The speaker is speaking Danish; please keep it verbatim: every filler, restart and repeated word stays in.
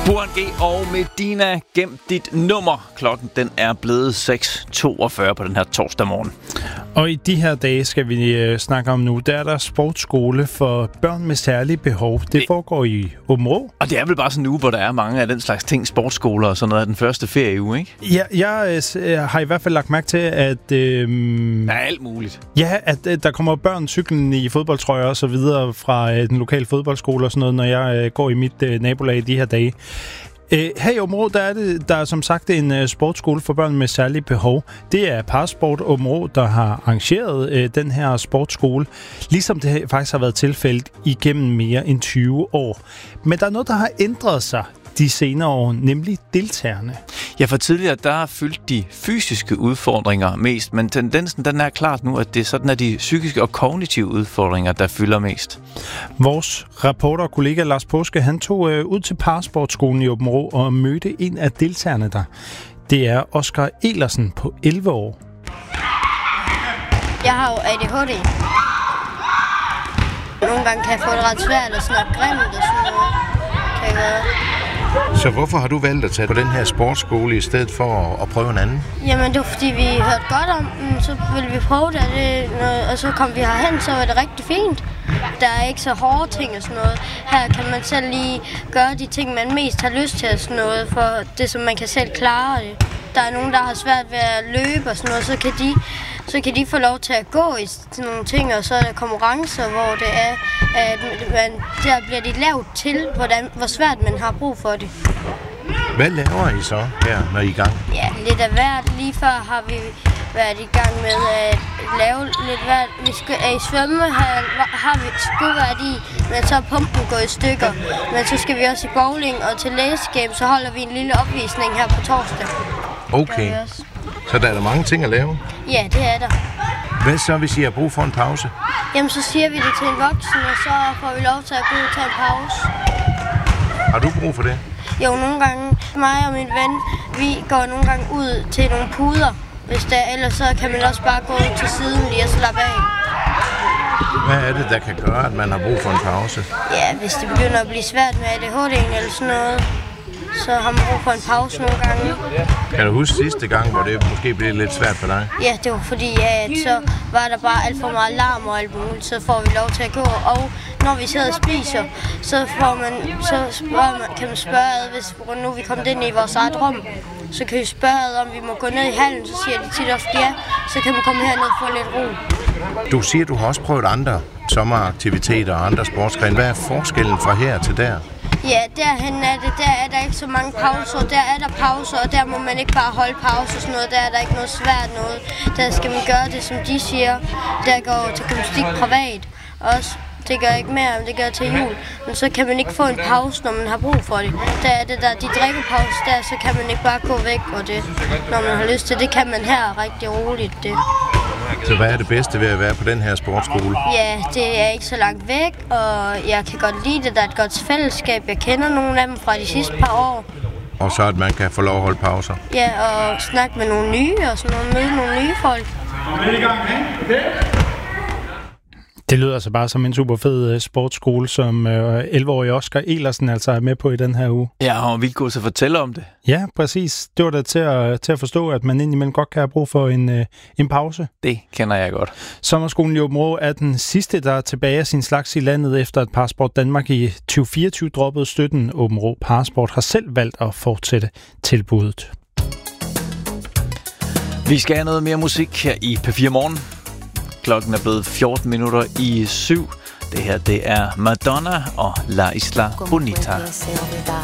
Burhan G og Medina, gem dit nummer. Klokken den er blevet seks toogfyrre på den her torsdag morgen. Og i de her dage skal vi øh, snakke om nu, der er der sportsskole for børn med særlige behov. Det, det foregår i Aabenraa. Og det er vel bare sådan en uge, hvor der er mange af den slags ting, sportsskoler og sådan noget af den første ferieuge, ikke? Ja, jeg øh, har i hvert fald lagt mærke til, at... Øh, der er alt muligt. Ja, at øh, der kommer børn cyklen i fodboldtrøjer og så videre fra øh, den lokale fodboldskole og sådan noget, når jeg øh, går i mit øh, nabolag i de her dage. Øh, her i Aabenraa, der er det, der er som sagt en uh, sportsskole for børn med særlige behov. Det er Parasport Aabenraa, der har arrangeret uh, den her sportsskole, ligesom det faktisk har været tilfældet igennem mere end tyve år. Men der er noget, der har ændret sig de senere år, nemlig deltagerne. Ja, for tidligere, der har fyldt de fysiske udfordringer mest, men tendensen, den er klart nu, at det er sådan, at de psykiske og kognitive udfordringer, der fylder mest. Vores reporter og kollega Lars Påske, han tog øh, ud til Parasportskolen i Aabenraa og mødte en af deltagerne der. Det er Oscar Elersen på elleve år. Jeg har jo A D H D. Nogle gange kan jeg få det ret svært at snakke grimt og sådan noget. Kan jeg gøre. Så hvorfor har du valgt at tage på den her sportsskole i stedet for at prøve en anden? Jamen det var fordi vi hørte godt om den, så ville vi prøve det, og så kom vi herhen, så var det rigtig fint. Der er ikke så hårde ting og sådan noget. Her kan man selv lige gøre de ting, man mest har lyst til og sådan noget, for det som man kan selv klare det. Der er nogen, der har svært ved at løbe og sådan noget, så kan de, så kan de få lov til at gå i sådan nogle ting, og så er der konkurrencer, hvor det er, at man, der bliver de lavet til, hvordan, hvor svært man har brug for det. Hvad laver I så her, når I er i gang? Ja, lidt af hvert. Lige før har vi været i gang med at lave lidt hvert. Vi skal, er i svømmehal, har vi skulle været i, men så er pumpen gået i stykker. Men så skal vi også i bowling, og til læsegame, så holder vi en lille opvisning her på torsdag. Okay, så der er der mange ting at lave? Ja, det er der. Hvad så, hvis I har brug for en pause? Jamen, så siger vi det til en voksen, og så får vi lov til at gå ud og tage en pause. Har du brug for det? Jo, nogle gange. Mig og min ven, vi går nogle gange ud til nogle puder, hvis det er, ellers så kan man også bare gå ud til siden lige og slappe af. Hvad er det, der kan gøre, at man har brug for en pause? Ja, hvis det begynder at blive svært med A D H D'en eller sådan noget, så har man brug for en pause nogle gange. Kan du huske sidste gang, hvor det måske blev lidt svært for dig? Ja, det var fordi, at så var der bare alt for meget larm og alt muligt, så får vi lov til at gå. Og når vi sidder og spiser, så, får man, så spørger man, kan man spørge ad, hvis nu vi kommer ind i vores eget rum, så kan vi spørge ad, om vi må gå ned i hallen, så siger de tit ofte ja, så kan man komme herned og få lidt ro. Du siger, du har også prøvet andre sommeraktiviteter og andre sportsgrene. Hvad er forskellen fra her til der? Ja, derhen er det, der er der ikke så mange pauser, der er der pauser, og der må man ikke bare holde pause og sådan noget, der er der ikke noget svært noget. Der skal man gøre det, som de siger, der går til gymnastik privat også. Det gør ikke mere, men det gør til jul. Men så kan man ikke få en pause, når man har brug for det. Der er det der, de drikkepause der, så kan man ikke bare gå væk og det, når man har lyst til. Det kan man her rigtig roligt, det. Så hvad er det bedste ved at være på den her sportsskole? Ja, det er ikke så langt væk, og jeg kan godt lide det. Der er et godt fællesskab. Jeg kender nogle af dem fra de sidste par år. Og så at man kan få lov at holde pauser? Ja, og snakke med nogle nye og sådan noget, møde nogle nye folk. Det lyder altså bare som en super fed sportsskole, som øh, elleve-årige Oscar Elersen altså er med på i den her uge. Ja, og vi kunne så fortælle om det. Ja, præcis. Det var da til at, til at forstå, at man indimellem godt kan have brug for en, øh, en pause. Det kender jeg godt. Sommerskolen i Aabenraa er den sidste, der er tilbage af sin slags i landet, efter at Parasport Danmark i tyve fireogtyve droppede støtten. Aabenraa Parasport har selv valgt at fortsætte tilbuddet. Vi skal have noget mere musik her i P fire Morgen. Klokken er blevet fjorten minutter i syv. Det her, det er Madonna og La Isla Bonita.